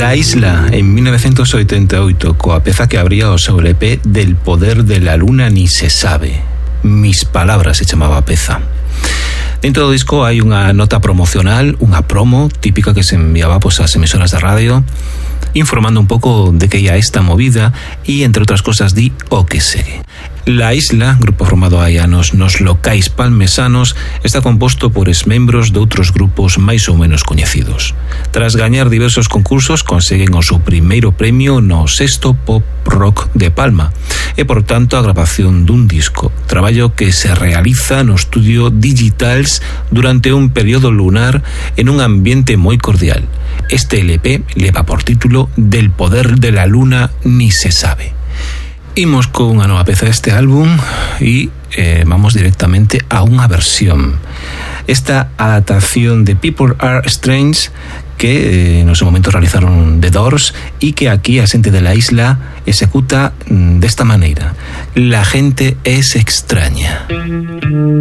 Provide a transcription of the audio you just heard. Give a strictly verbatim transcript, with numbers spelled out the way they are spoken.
La Isla, en mil novecientos oitenta e oito, coa peza que abría o seu L P Del poder de la luna ni se sabe. Mis palabras se chamaba a peza. Dentro do disco hai unha nota promocional, unha promo típica que se enviaba pois, ás emisoras de radio, informando un pouco de que ia esta movida e, entre outras cosas, di o que segue. La Isla, grupo formado hai anos nos locais palmesanos, está composto por ex-membros de outros grupos máis ou menos coñecidos. Tras gañar diversos concursos, conseguen o seu primeiro premio no sexto Pop Rock de Palma e, por tanto, a grabación dun disco, traballo que se realiza no estudio Digitals durante un período lunar en un ambiente moi cordial. Este L P leva por título Del poder de la luna ni se sabe. Imos con unha nova peza deste álbum e eh, vamos directamente a unha versión. Esta adaptación de People Are Strange que eh, no seu momento realizaron The Doors e que aquí a xente de La Isla executa mm, desta maneira. La gente es extraña.